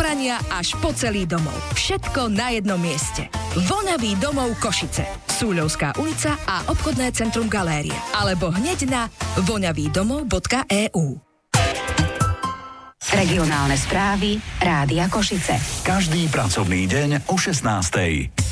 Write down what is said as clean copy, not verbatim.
starania až po celý domov. Všetko na jednom mieste. Voňavý domov Košice. Súľovská ulica a obchodné centrum Galéria. Alebo hneď na voňavídomov.eu. Regionálne správy Rádia Košice. Každý pracovný deň o 16:00.